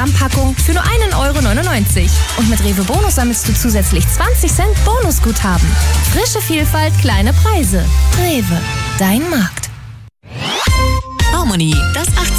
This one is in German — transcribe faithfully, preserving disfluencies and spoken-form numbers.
Gramm Packung für nur einen Euro neunundneunzig. Und mit Rewe Bonus sammelst du zusätzlich zwanzig Cent Bonusguthaben. Frische Vielfalt, kleine Preise. Rewe, dein Markt. Harmony, das achtzehn